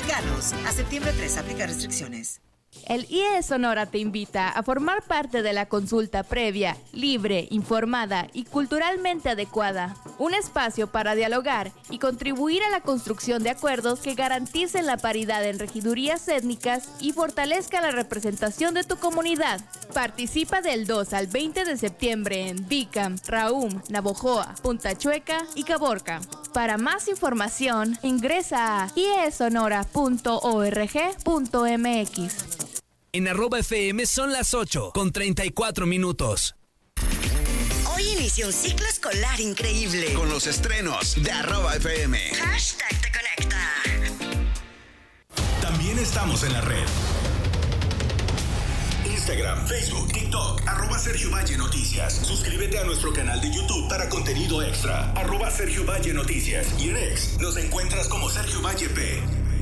Aplícalos. A septiembre 3, aplica restricciones. El IE Sonora te invita a formar parte de la consulta previa, libre, informada y culturalmente adecuada. Un espacio para dialogar y contribuir a la construcción de acuerdos que garanticen la paridad en regidurías étnicas y fortalezca la representación de tu comunidad. Participa del 2 al 20 de septiembre en Bicam, Raum, Navojoa, Punta Chueca y Caborca. Para más información, ingresa a iesonora.org.mx. En @FM son las 8:34. Hoy inicia un ciclo escolar increíble. Con los estrenos de @FM. #te conecta. También estamos en la red. Instagram, Facebook, TikTok, @Sergio Valle Noticias. Suscríbete a nuestro canal de YouTube para contenido extra. @Sergio Valle Noticias. Y en X nos encuentras como Sergio Valle P.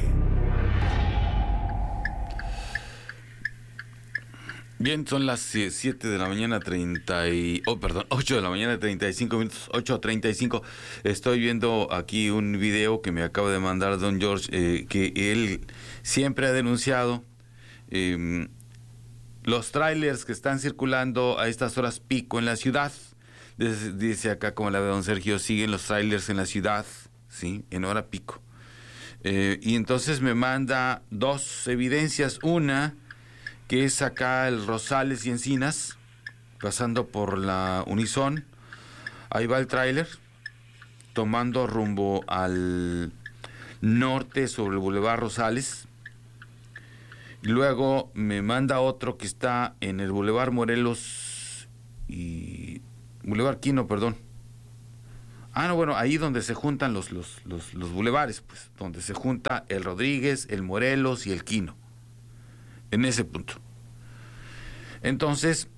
Bien, son las 7 de la mañana 8 de la mañana 35 minutos, 8:35. Estoy viendo aquí un video que me acaba de mandar Don George, que él siempre ha denunciado los trailers que están circulando a estas horas pico en la ciudad. Dice acá, como la ve Don Sergio, siguen los trailers en la ciudad, ¿sí? En hora pico. Y entonces me manda dos evidencias. Una, que es acá el Rosales y Encinas, pasando por la Unison. Ahí va el tráiler, tomando rumbo al norte sobre el Boulevard Rosales. Y luego me manda otro que está en el Boulevard Morelos y Boulevard Quino, perdón. Ahí donde se juntan los bulevares, pues, donde se junta el Rodríguez, el Morelos y el Quino. En ese punto. Entonces,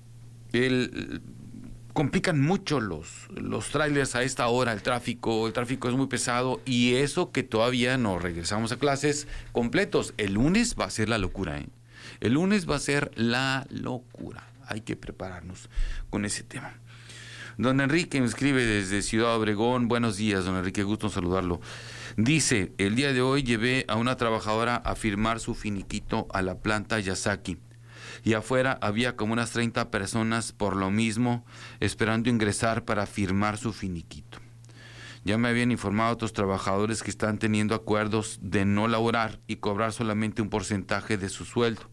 complican mucho los trailers a esta hora, el tráfico es muy pesado, y eso que todavía no regresamos a clases completos. El lunes va a ser la locura, ¿eh? El lunes va a ser la locura. Hay que prepararnos con ese tema. Don Enrique me escribe desde Ciudad Obregón. Buenos días, don Enrique, gusto en saludarlo. Dice, el día de hoy llevé a una trabajadora a firmar su finiquito a la planta Yasaki. Y afuera había como unas 30 personas por lo mismo, esperando ingresar para firmar su finiquito. Ya me habían informado otros trabajadores que están teniendo acuerdos de no laborar y cobrar solamente un porcentaje de su sueldo.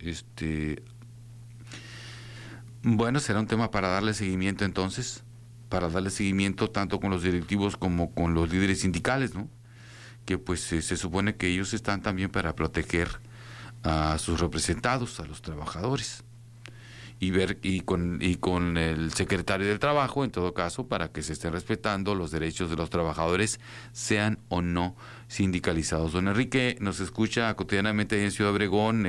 Bueno, será un tema para darle seguimiento entonces, para darle seguimiento tanto con los directivos como con los líderes sindicales, ¿no? Que pues se supone que ellos están también para proteger a sus representados, a los trabajadores, y ver y con el secretario del trabajo, en todo caso, para que se estén respetando los derechos de los trabajadores, sean o no sindicalizados. Don Enrique nos escucha cotidianamente ahí en Ciudad Obregón.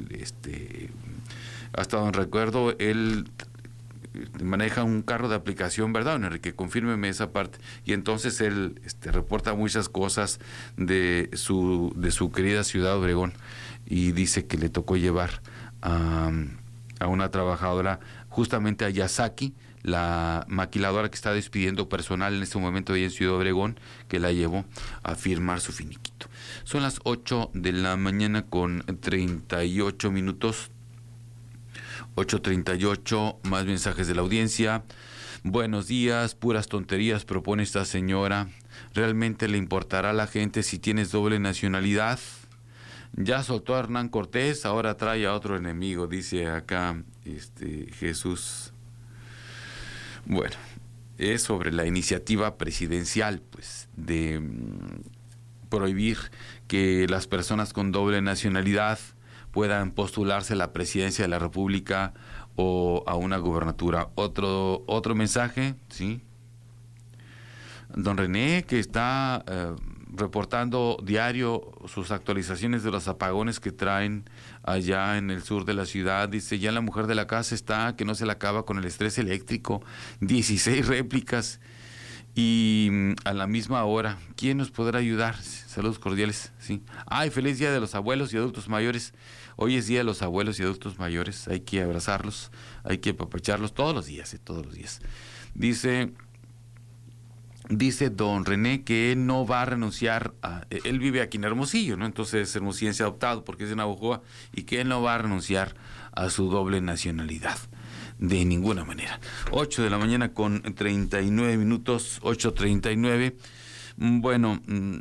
Hasta donde recuerdo, él maneja un carro de aplicación, ¿verdad, don Enrique? Confírmeme esa parte. Y entonces él reporta muchas cosas de su querida Ciudad Obregón, y dice que le tocó llevar a una trabajadora justamente a Yasaki, la maquiladora que está despidiendo personal en este momento ahí en Ciudad Obregón, que la llevó a firmar su finiquito. Son las 8 de la mañana con 38 minutos. 8:38, más mensajes de la audiencia. Buenos días, puras tonterías propone esta señora. ¿Realmente le importará a la gente si tienes doble nacionalidad? Ya soltó a Hernán Cortés, ahora trae a otro enemigo, dice acá Jesús. Bueno, es sobre la iniciativa presidencial, pues, de prohibir que las personas con doble nacionalidad puedan postularse a la presidencia de la República o a una gubernatura. Otro mensaje, ¿sí? Don René, que está reportando diario sus actualizaciones de los apagones que traen allá en el sur de la ciudad. Dice, ya la mujer de la casa está, que no se la acaba con el estrés eléctrico. 16 réplicas y a la misma hora. ¿Quién nos podrá ayudar? Saludos cordiales, ¿sí? Ay, feliz día de los abuelos y adultos mayores. Hoy es día de los abuelos y adultos mayores. Hay que abrazarlos, hay que apapacharlos todos los días, todos los días. Dice, dice don René que él no va a renunciar él vive aquí en Hermosillo, ¿no? Entonces es hermosillense adoptado porque es de Navojoa, y que él no va a renunciar a su doble nacionalidad de ninguna manera. 8 de la mañana con 39 minutos, 8:39. Bueno,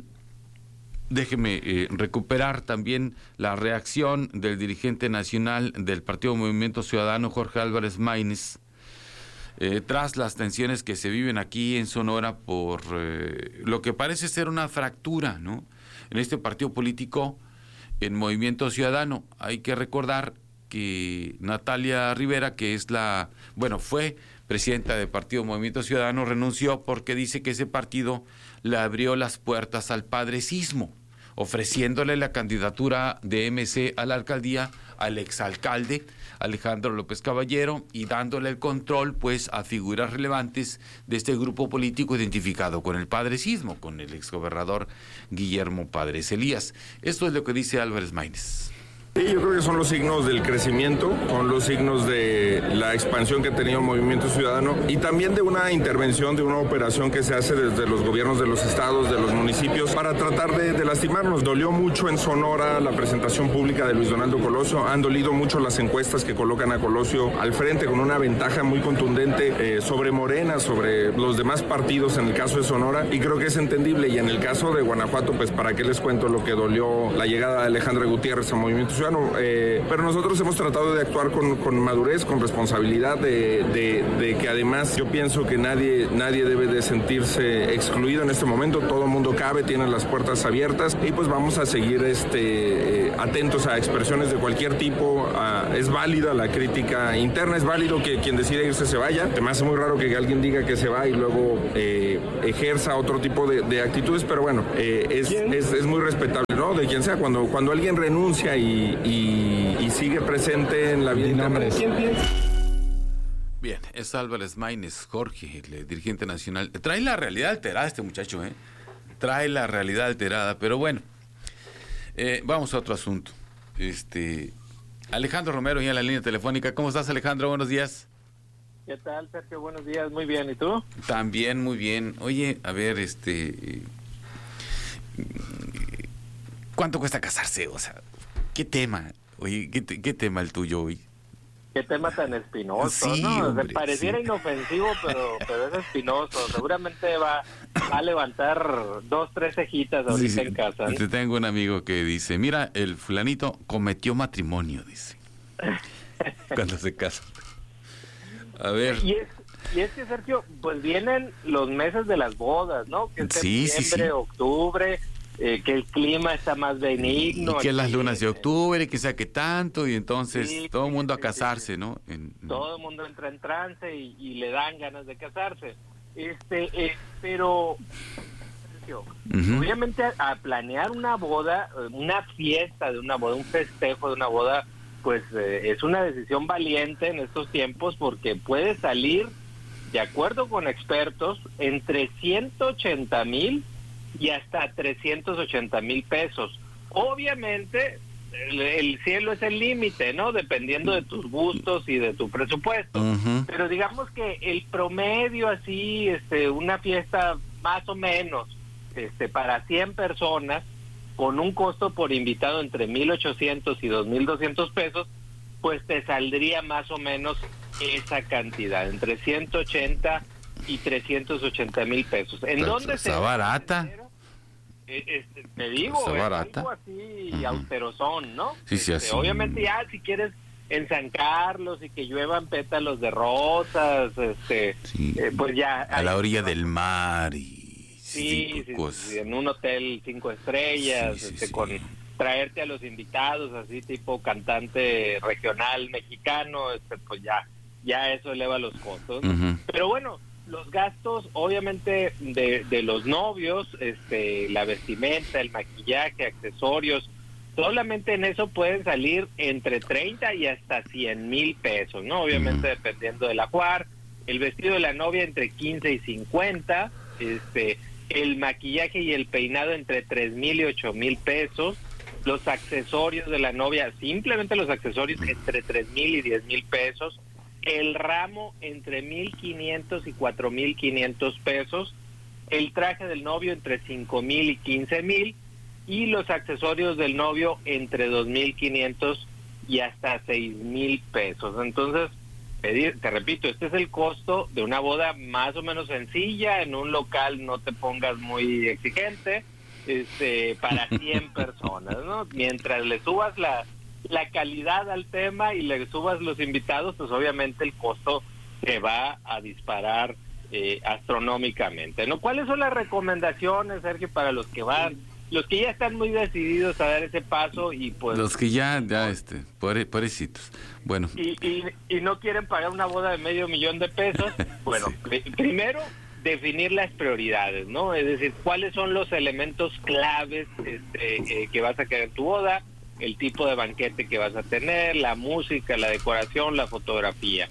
déjeme recuperar también la reacción del dirigente nacional del Partido Movimiento Ciudadano, Jorge Álvarez Maínez, tras las tensiones que se viven aquí en Sonora por lo que parece ser una fractura, ¿no?, en este partido político, en Movimiento Ciudadano. Hay que recordar que Natalia Rivera, que es fue presidenta del Partido Movimiento Ciudadano, renunció porque dice que ese partido le abrió las puertas al padrecismo, ofreciéndole la candidatura de MC a la alcaldía al exalcalde Alejandro López Caballero y dándole el control pues a figuras relevantes de este grupo político identificado con el padrecismo, con el exgobernador Guillermo Padres Elías. Esto es lo que dice Álvarez Maínez. Sí, yo creo que son los signos del crecimiento, son los signos de la expansión que ha tenido el Movimiento Ciudadano y también de una intervención, de una operación que se hace desde los gobiernos de los estados, de los municipios, para tratar de lastimarnos. Dolió mucho en Sonora la presentación pública de Luis Donaldo Colosio, han dolido mucho las encuestas que colocan a Colosio al frente con una ventaja muy contundente sobre Morena, sobre los demás partidos en el caso de Sonora, y creo que es entendible. Y en el caso de Guanajuato, pues para qué les cuento lo que dolió la llegada de Alejandra Gutiérrez a Movimiento Ciudadano. Pero nosotros hemos tratado de actuar con madurez, con responsabilidad, de que además yo pienso que nadie debe de sentirse excluido en este momento. Todo el mundo cabe, tiene las puertas abiertas y pues vamos a seguir atentos a expresiones de cualquier tipo. Es válida la crítica interna, es válido que quien decide irse se vaya. Me hace muy raro que alguien diga que se va y luego ejerza otro tipo de actitudes, pero bueno, es muy respetable, ¿no?, de quien sea. Cuando alguien renuncia y sigue presente en la vida interna. Bien, es Álvarez Maínez, Jorge, el dirigente nacional. Trae la realidad alterada este muchacho, trae la realidad alterada, pero bueno, vamos a otro asunto. Alejandro Romero, ya en la línea telefónica. ¿Cómo estás, Alejandro? Buenos días. ¿Qué tal, Sergio? Buenos días, muy bien. ¿Y tú? También muy bien. Oye, a ver, ¿cuánto cuesta casarse? O sea, ¿qué tema? Oye, ¿qué tema el tuyo hoy? Qué tema tan espinoso, sí, ¿no? Hombre, pareciera sí. Inofensivo, pero es espinoso. Seguramente va a levantar 2-3 cejitas ahorita en casa, ¿no? Tengo un amigo que dice, mira, el fulanito cometió matrimonio, dice, cuando se casa. A ver. Y es que, Sergio, pues vienen los meses de las bodas, ¿no? Que es septiembre, octubre, que el clima está más benigno. Y que las lunas de octubre, que sea que tanto, y entonces todo el mundo a casarse, sí. ¿no? Todo el mundo entra en trance y le dan ganas de casarse. Pero, Sergio, obviamente a planear una boda, una fiesta de una boda, un festejo de una boda, pues es una decisión valiente en estos tiempos porque puede salir, de acuerdo con expertos, entre 180,000 y hasta 380,000 pesos. Obviamente, el cielo es el límite, ¿no? Dependiendo de tus gustos y de tu presupuesto. Pero digamos que el promedio así, una fiesta más o menos, para 100 personas, con un costo por invitado entre 1,800 y 2,200 pesos, pues te saldría más o menos esa cantidad, entre 180 y 380,000 pesos. ¿En dónde está barata? Te digo, está barata. Algo así austerosón, ¿no? Sí, así. Obviamente ya si quieres en San Carlos y que lluevan pétalos de rosas, pues ya a la orilla del mar y sí, en un hotel 5 estrellas, con traerte a los invitados así tipo cantante regional mexicano, pues ya eso eleva los costos. Pero bueno, los gastos obviamente de los novios, la vestimenta, el maquillaje, accesorios, solamente en eso pueden salir entre 30 y hasta 100,000 pesos, ¿no? Obviamente dependiendo del ajuar, el vestido de la novia entre 15 y 50, el maquillaje y el peinado entre 3,000 y 8,000 pesos, los accesorios de la novia, simplemente los accesorios entre 3,000 y 10,000 pesos, el ramo entre 1,500 y 4,500 pesos, el traje del novio entre 5,000 y 15,000, y los accesorios del novio entre 2,500 y hasta 6,000 pesos. Entonces, te repito, este es el costo de una boda más o menos sencilla, en un local, no te pongas muy exigente, para 100 personas, ¿no? Mientras le subas la calidad al tema y le subas los invitados, pues obviamente el costo se va a disparar astronómicamente, ¿no? ¿Cuáles son las recomendaciones, Sergio, para los que ya están muy decididos a dar ese paso y pues... Los que ya pobrecitos. Bueno. Y no quieren pagar una boda de $500,000 bueno, sí. Primero, definir las prioridades, ¿no? Es decir, cuáles son los elementos claves que vas a querer en tu boda, el tipo de banquete que vas a tener, la música, la decoración, la fotografía.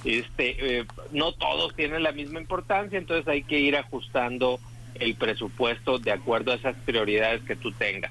No todos tienen la misma importancia, entonces hay que ir ajustando el presupuesto de acuerdo a esas prioridades que tú tengas.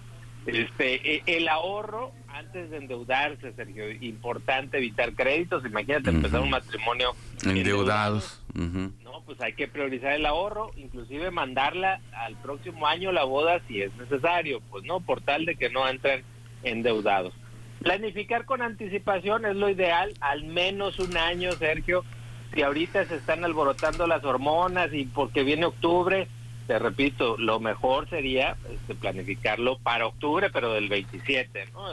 El ahorro antes de endeudarse, Sergio, importante evitar créditos. Imagínate empezar un matrimonio endeudados. No, pues hay que priorizar el ahorro, inclusive mandarla al próximo año la boda si es necesario, pues no, por tal de que no entren endeudados. Planificar con anticipación es lo ideal, al menos un año, Sergio. Si ahorita se están alborotando las hormonas y porque viene octubre, te repito, lo mejor sería planificarlo para octubre, pero del 27, ¿no?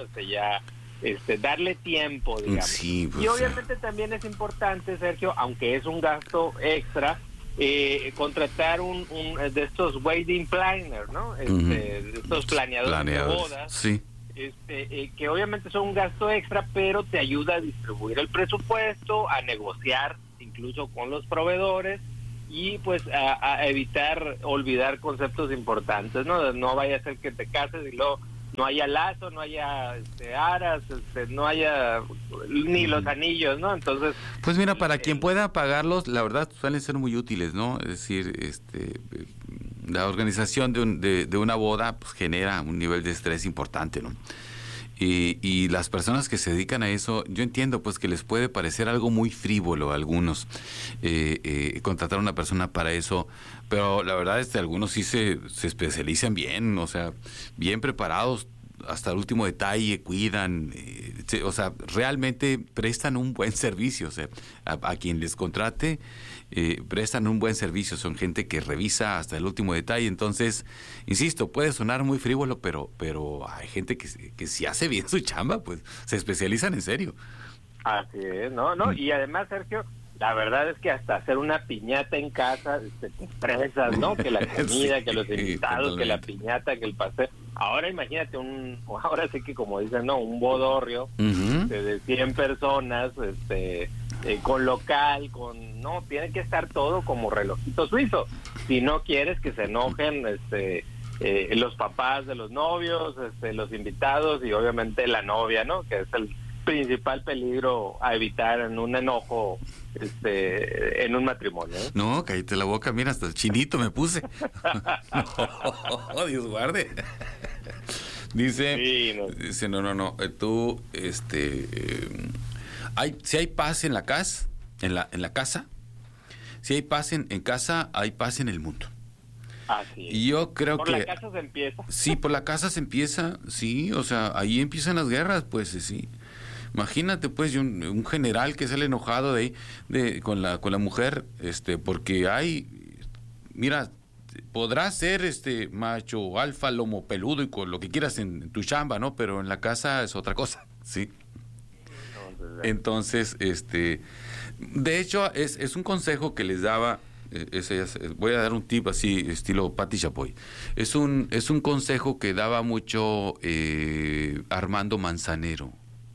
Darle tiempo, digamos. Sí, pues, y obviamente también es importante, Sergio, aunque es un gasto extra, contratar un de estos wedding planners, ¿no? De estos planeadores de bodas. Sí. Que obviamente son un gasto extra, pero te ayuda a distribuir el presupuesto, a negociar incluso con los proveedores y pues a evitar olvidar conceptos importantes, ¿no? No vaya a ser que te cases y luego no haya lazo, no haya aras, no haya ni los anillos, ¿no? Entonces, pues mira, para quien pueda pagarlos, la verdad suelen ser muy útiles, ¿no? Es decir, la organización de una boda pues genera un nivel de estrés importante, ¿no? Y las personas que se dedican a eso, yo entiendo pues que les puede parecer algo muy frívolo a algunos contratar a una persona para eso, pero la verdad es que algunos sí se especializan bien, o sea, bien preparados hasta el último detalle, cuidan, o sea, realmente prestan un buen servicio, o sea, a quien les contrate prestan un buen servicio, son gente que revisa hasta el último detalle. Entonces, insisto, puede sonar muy frívolo, pero hay gente que si hace bien su chamba, pues se especializan en serio. Así es, ¿no? Y además, Sergio, la verdad es que hasta hacer una piñata en casa te estresas, ¿no? Que la comida, sí, que los invitados, que la piñata, que el pastel. Ahora imagínate ahora sí que como dicen, ¿no? Un bodorrio de 100 personas, con local, no, tiene que estar todo como relojito suizo. Si no quieres que se enojen, los papás de los novios, los invitados y obviamente la novia, ¿no? Que es el principal peligro a evitar en un enojo, en un matrimonio, ¿eh? No, cállate la boca, mira, hasta el chinito me puse. No, Dios guarde. Dice, sí, no. Dice, no, tú, si hay paz en la casa, en la casa, si hay paz en casa, hay paz en el mundo. Así es. Y yo creo que... Por la casa se empieza. Sí, por la casa se empieza, sí, o sea, ahí empiezan las guerras, pues, sí. Imagínate, pues, un general que sale enojado con la mujer, porque mira, podrás ser macho, alfa, lomo peludo y con lo que quieras en tu chamba, ¿no? Pero en la casa es otra cosa, ¿sí? Entonces, de hecho, es un consejo que les daba, voy a dar un tip así, estilo Pati Chapoy. Es un consejo que daba mucho Armando Manzanero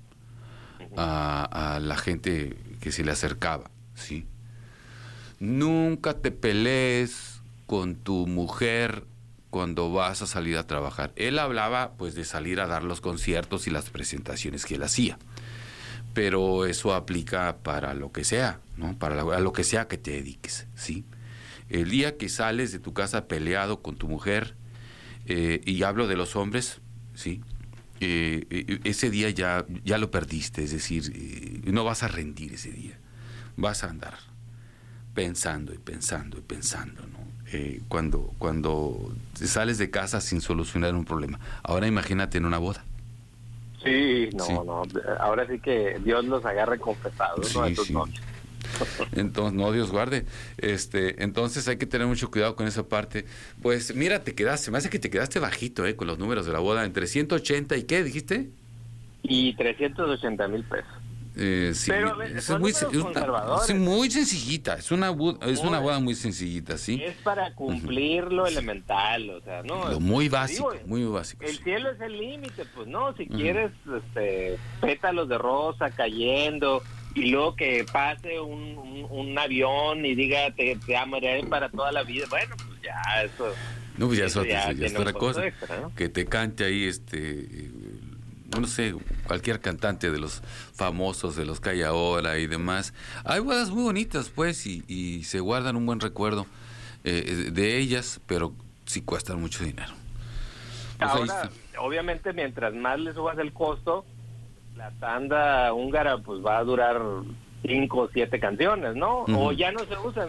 a la gente que se le acercaba, ¿sí? Nunca te pelees con tu mujer cuando vas a salir a trabajar. Él hablaba, pues, de salir a dar los conciertos y las presentaciones que él hacía. Pero eso aplica para lo que sea, ¿no? A lo que sea que te dediques, ¿sí? El día que sales de tu casa peleado con tu mujer, y hablo de los hombres, ¿sí? Ese día ya lo perdiste, es decir, no vas a rendir ese día, vas a andar pensando y pensando y pensando, ¿no? cuando sales de casa sin solucionar un problema. Ahora imagínate en una boda. Sí, no, ahora sí que Dios los agarre confesados, ¿no? Estos novios. Entonces, no, Dios guarde. Entonces hay que tener mucho cuidado con esa parte. Pues mira, se me hace que te quedaste bajito, con los números de la boda, entre 180 y ¿qué dijiste? Y 380,000 pesos. Sí, pero es muy sencillita, es una boda muy sencillita, ¿sí? Es para cumplir lo elemental, o sea, ¿no? Lo muy básico, muy básico. El cielo es el límite, pues no, si quieres pétalos de rosa cayendo y luego que pase un avión y diga te amaré para toda la vida, bueno, pues ya eso. No, pues ya es otra cosa, extra, ¿no? Que te cante ahí no sé, cualquier cantante de los famosos, de los que hay ahora y demás. Hay bodas muy bonitas, pues, y se guardan un buen recuerdo de ellas, pero sí cuestan mucho dinero. Pues ahora, obviamente, mientras más le subas el costo, la tanda húngara pues va a durar 5 o 7 canciones, ¿no? O ya no se usan,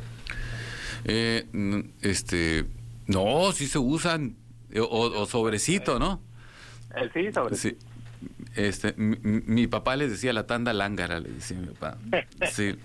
Celso. No, sí se usan, o sobrecito, ¿no? Sí, sobrecito. Sí. Mi papá les decía la tanda lángara, le decía mi papá. Sí.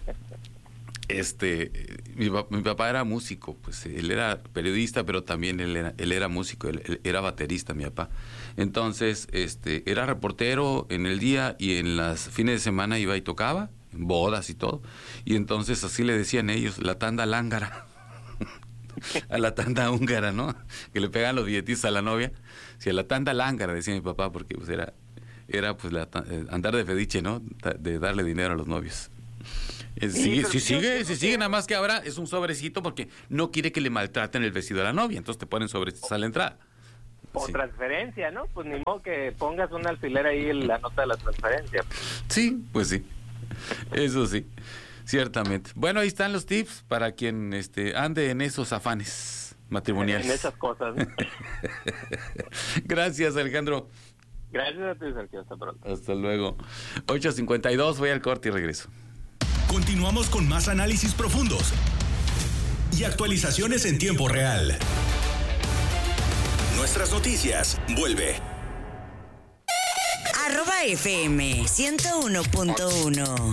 Mi papá era músico, pues él era periodista, pero también él era músico, él era baterista, mi papá. Entonces, era reportero en el día y en las fines de semana iba y tocaba, en bodas y todo. Y entonces así le decían ellos, la tanda lángara. A la tanda húngara, ¿no? Que le pegan los billetitos a la novia. Sí, a la tanda lángara, decía mi papá, porque pues era pues andar de fetiche, ¿no? De darle dinero a los novios. Sigue, nada más que ahora es un sobrecito porque no quiere que le maltraten el vestido a la novia, entonces te ponen sobrecitos a la entrada. O transferencia, ¿no? Pues ni modo que pongas un alfiler ahí en la nota de la transferencia. Sí, pues sí. Eso sí. Ciertamente. Bueno, ahí están los tips para quien ande en esos afanes matrimoniales. En esas cosas, ¿no? Gracias, Alejandro. Gracias a ti, Sergio. Hasta pronto. Hasta luego. 8:52, voy al corte y regreso. Continuamos con más análisis profundos y actualizaciones en tiempo real. Nuestras noticias, vuelve. @FM 101.1.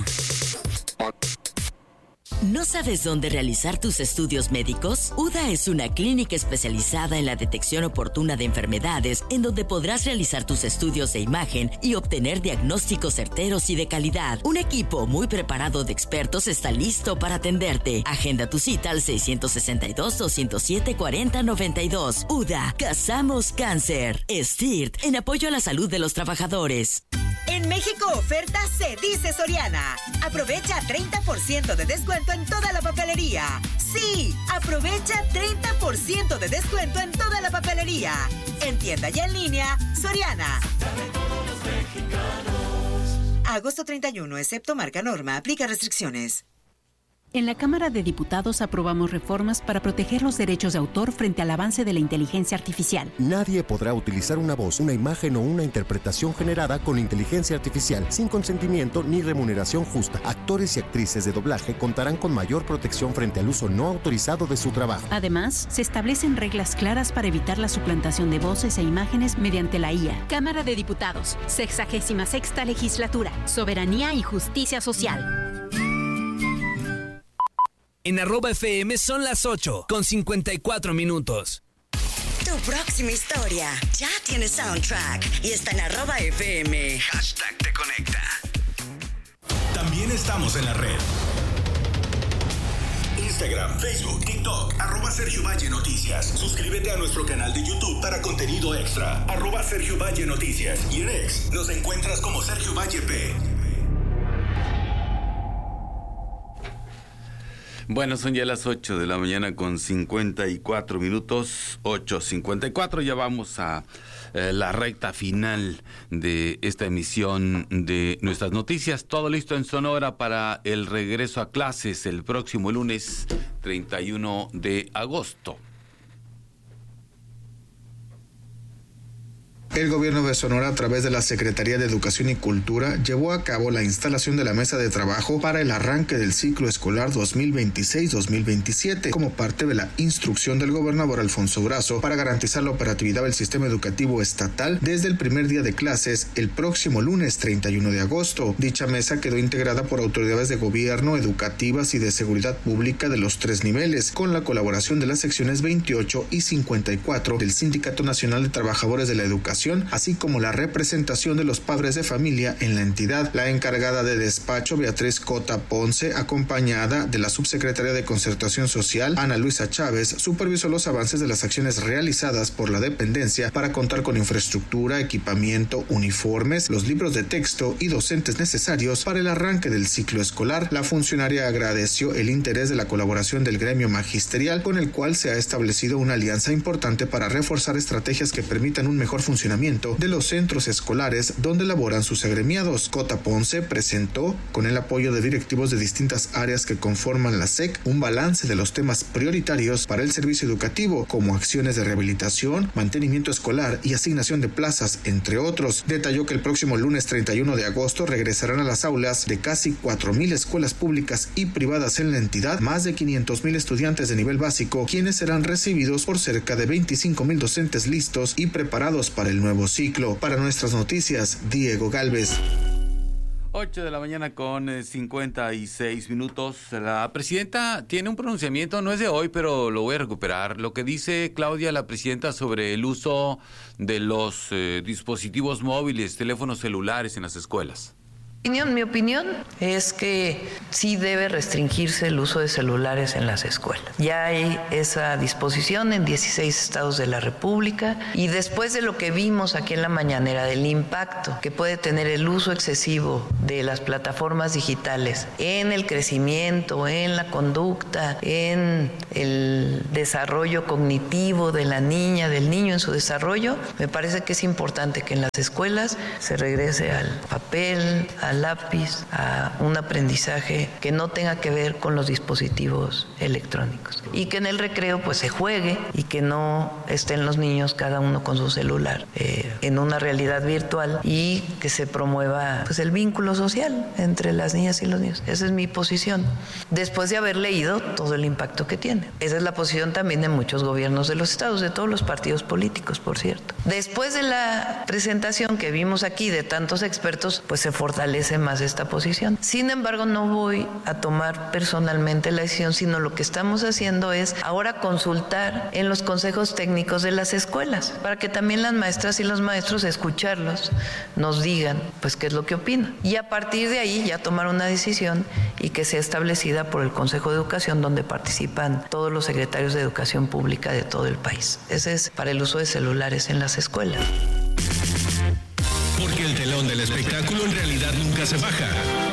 ¿No sabes dónde realizar tus estudios médicos? UDA es una clínica especializada en la detección oportuna de enfermedades, en donde podrás realizar tus estudios de imagen y obtener diagnósticos certeros y de calidad. Un equipo muy preparado de expertos está listo para atenderte. Agenda tu cita al 662-207-4092. UDA, cazamos cáncer. STIRT, en apoyo a la salud de los trabajadores. En México oferta se dice Soriana. Aprovecha 30% de descuento en toda la papelería. Sí, aprovecha 30% de descuento en toda la papelería. En tienda y en línea, Soriana. Agosto 31, excepto marca norma, aplica restricciones. En la Cámara de Diputados aprobamos reformas para proteger los derechos de autor frente al avance de la inteligencia artificial. Nadie podrá utilizar una voz, una imagen o una interpretación generada con inteligencia artificial sin consentimiento ni remuneración justa. Actores y actrices de doblaje contarán con mayor protección frente al uso no autorizado de su trabajo. Además, se establecen reglas claras para evitar la suplantación de voces e imágenes mediante la IA. Cámara de Diputados, 66ª Legislatura, Soberanía y Justicia Social. En @FM son las 8:54. Tu próxima historia ya tiene soundtrack y está en @FM. #te conecta. También estamos en la red. Instagram, Facebook, TikTok, @Sergio Valle Noticias. Suscríbete a nuestro canal de YouTube para contenido extra. @Sergio Valle Noticias. Y en X nos encuentras como Sergio Valle P. Bueno, son ya las 8 de la mañana con 54 minutos, 8:54, ya vamos a la recta final de esta emisión de nuestras noticias. Todo listo en Sonora para el regreso a clases el próximo lunes 31 de agosto. El gobierno de Sonora, a través de la Secretaría de Educación y Cultura, llevó a cabo la instalación de la mesa de trabajo para el arranque del ciclo escolar 2026-2027, como parte de la instrucción del gobernador Alfonso Durazo para garantizar la operatividad del sistema educativo estatal desde el primer día de clases, el próximo lunes 31 de agosto. Dicha mesa quedó integrada por autoridades de gobierno, educativas y de seguridad pública de los 3 niveles, con la colaboración de las secciones 28 y 54 del Sindicato Nacional de Trabajadores de la Educación, así como la representación de los padres de familia en la entidad. La encargada de despacho, Beatriz Cota Ponce, acompañada de la subsecretaria de Concertación Social, Ana Luisa Chávez, supervisó los avances de las acciones realizadas por la dependencia para contar con infraestructura, equipamiento, uniformes, los libros de texto y docentes necesarios para el arranque del ciclo escolar. La funcionaria agradeció el interés de la colaboración del gremio magisterial, con el cual se ha establecido una alianza importante para reforzar estrategias que permitan un mejor funcionamiento de los centros escolares donde laboran sus agremiados. Cota Ponce presentó, con el apoyo de directivos de distintas áreas que conforman la SEC, un balance de los temas prioritarios para el servicio educativo, como acciones de rehabilitación, mantenimiento escolar y asignación de plazas, entre otros. Detalló que el próximo lunes 31 de agosto regresarán a las aulas de casi 4,000 escuelas públicas y privadas en la entidad más de 500,000 estudiantes de nivel básico, quienes serán recibidos por cerca de 25,000 docentes listos y preparados para el nuevo ciclo. Para nuestras noticias, Diego Galvez. 8 de la mañana con 56 minutos. La presidenta tiene un pronunciamiento, no es de hoy, pero lo voy a recuperar. Lo que dice Claudia, la presidenta, sobre el uso de los dispositivos móviles, teléfonos celulares en las escuelas. Mi opinión es que sí debe restringirse el uso de celulares en las escuelas. Ya hay esa disposición en 16 estados de la República, y después de lo que vimos aquí en la mañanera del impacto que puede tener el uso excesivo de las plataformas digitales en el crecimiento, en la conducta, en el desarrollo cognitivo de la niña, del niño en su desarrollo, me parece que es importante que en las escuelas se regrese al papel, al lápiz, a un aprendizaje que no tenga que ver con los dispositivos electrónicos, y que en el recreo pues se juegue y que no estén los niños cada uno con su celular en una realidad virtual, y que se promueva pues el vínculo social entre las niñas y los niños. Esa es mi posición, después de haber leído todo el impacto que tiene. Esa es la posición también de muchos gobiernos de los estados, de todos los partidos políticos, por cierto. Después de la presentación que vimos aquí de tantos expertos, pues se fortalece más esta posición. Sin embargo, no voy a tomar personalmente la decisión, sino lo que estamos haciendo es ahora consultar en los consejos técnicos de las escuelas, para que también las maestras y los maestros, escucharlos, nos digan pues qué es lo que opinan, y a partir de ahí ya tomar una decisión, y que sea establecida por el Consejo de Educación, donde participan todos los secretarios de Educación Pública de todo el país. Ese es para el uso de celulares en las escuelas. Porque el telón del espectáculo en realidad nunca se baja.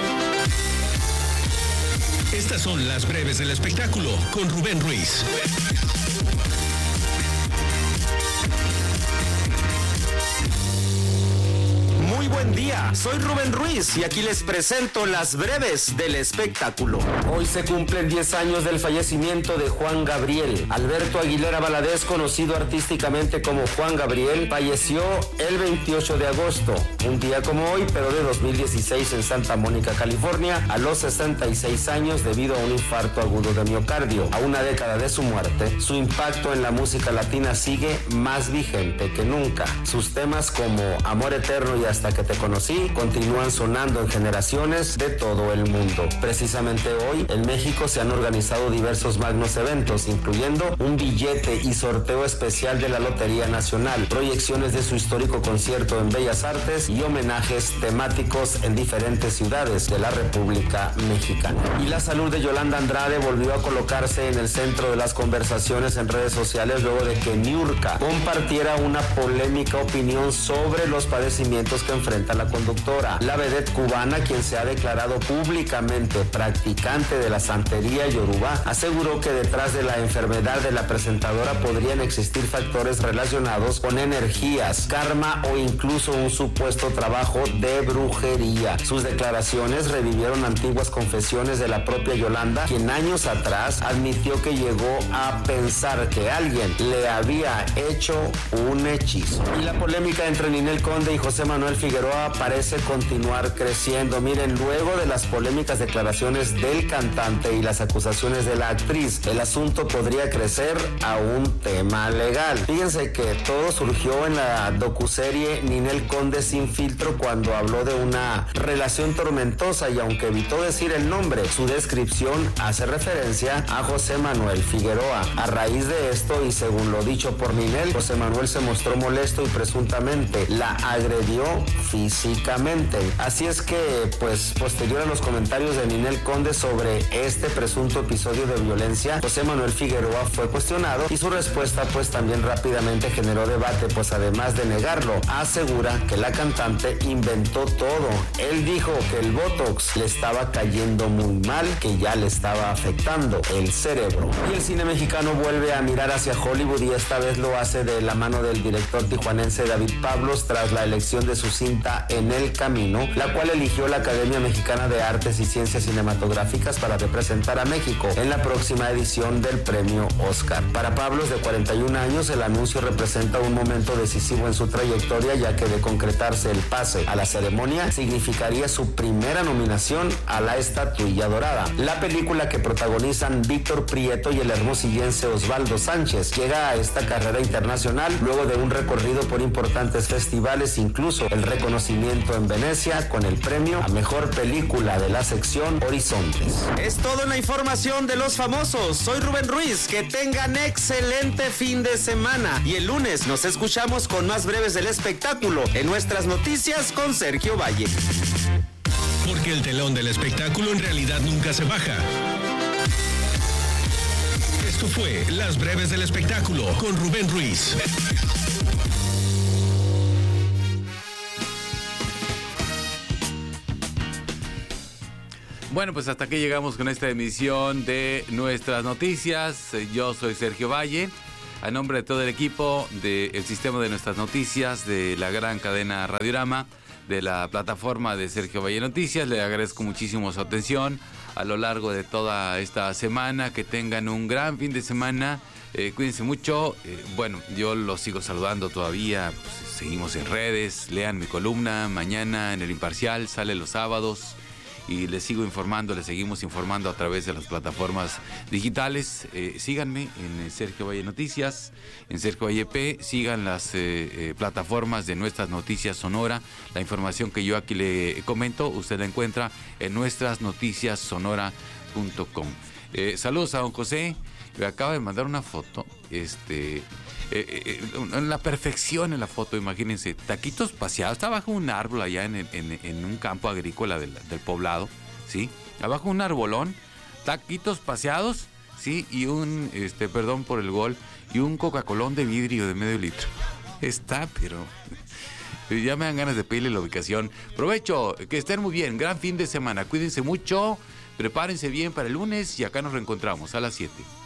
Estas son las breves del espectáculo con Rubén Ruiz. Muy buen día, soy Rubén Ruiz y aquí les presento las breves del espectáculo. Hoy se cumplen 10 años del fallecimiento de Juan Gabriel. Alberto Aguilera Valadez, conocido artísticamente como Juan Gabriel, falleció el 28 de agosto, un día como hoy, pero de 2016, en Santa Mónica, California, a los 66 años debido a un infarto agudo de miocardio. A una década de su muerte, su impacto en la música latina sigue más vigente que nunca. Sus temas como Amor Eterno y Hasta que te conocí continúan sonando en generaciones de todo el mundo. Precisamente hoy en México se han organizado diversos magnos eventos, incluyendo un billete y sorteo especial de la Lotería Nacional, proyecciones de su histórico concierto en Bellas Artes y homenajes temáticos en diferentes ciudades de la República Mexicana. Y la salud de Yolanda Andrade volvió a colocarse en el centro de las conversaciones en redes sociales luego de que Niurka compartiera una polémica opinión sobre los padecimientos que frente a la conductora. La vedette cubana, quien se ha declarado públicamente practicante de la santería yoruba, aseguró que detrás de la enfermedad de la presentadora podrían existir factores relacionados con energías, karma o incluso un supuesto trabajo de brujería. Sus declaraciones revivieron antiguas confesiones de la propia Yolanda, quien años atrás admitió que llegó a pensar que alguien le había hecho un hechizo. Y la polémica entre Ninel Conde y José Manuel Figueroa parece continuar creciendo. Miren, luego de las polémicas declaraciones del cantante y las acusaciones de la actriz, el asunto podría crecer a un tema legal. Fíjense que todo surgió en la docuserie Ninel Conde sin filtro, cuando habló de una relación tormentosa, y aunque evitó decir el nombre, su descripción hace referencia a José Manuel Figueroa. A raíz de esto, y según lo dicho por Ninel, José Manuel se mostró molesto y presuntamente la agredió físicamente. Así es que, pues, posterior a los comentarios de Ninel Conde sobre este presunto episodio de violencia, José Manuel Figueroa fue cuestionado y su respuesta pues también rápidamente generó debate, pues además de negarlo, asegura que la cantante inventó todo. Él dijo que el Botox le estaba cayendo muy mal, que ya le estaba afectando el cerebro. Y el cine mexicano vuelve a mirar hacia Hollywood, y esta vez lo hace de la mano del director tijuanense David Pablos, tras la elección de su cinta En el Camino, la cual eligió la Academia Mexicana de Artes y Ciencias Cinematográficas para representar a México en la próxima edición del premio Oscar. Para Pablos, de 41 años, el anuncio representa un momento decisivo en su trayectoria, ya que de concretarse el pase a la ceremonia, significaría su primera nominación a la estatuilla dorada. La película, que protagonizan Víctor Prieto y el hermosillense Osvaldo Sánchez, llega a esta carrera internacional luego de un recorrido por importantes festivales, incluso el reconocimiento en Venecia con el premio a mejor película de la sección Horizontes. Es todo en la información de los famosos. Soy Rubén Ruiz. Que tengan excelente fin de semana, y el lunes nos escuchamos con más breves del espectáculo en nuestras noticias con Sergio Valle. Porque el telón del espectáculo en realidad nunca se baja. Esto fue Las Breves del Espectáculo con Rubén Ruiz. Bueno, pues hasta aquí llegamos con esta emisión de Nuestras Noticias. Yo soy Sergio Valle. A nombre de todo el equipo del sistema de Nuestras Noticias, de la gran cadena Radiorama, de la plataforma de Sergio Valle Noticias, le agradezco muchísimo su atención a lo largo de toda esta semana. Que tengan un gran fin de semana. Cuídense mucho. Bueno, yo los sigo saludando todavía. Pues, seguimos en redes. Lean mi columna. Mañana en El Imparcial sale los sábados. Y les seguimos informando a través de las plataformas digitales. Síganme en Sergio Valle Noticias, en Sergio Valle P. Sigan las plataformas de Nuestras Noticias Sonora. La información que yo aquí le comento, usted la encuentra en nuestrasnoticiassonora.com. Saludos a don José. Me acaba de mandar una foto. En la perfección en la foto, imagínense, taquitos paseados, está bajo un árbol allá en un campo agrícola del poblado, ¿sí? Abajo un arbolón, taquitos paseados, ¿sí? Y un, perdón por el gol, y un Coca-Colón de vidrio de medio litro. Está, pero ya me dan ganas de pedirle la ubicación. Provecho, que estén muy bien, gran fin de semana, cuídense mucho, prepárense bien para el lunes y acá nos reencontramos a las 7.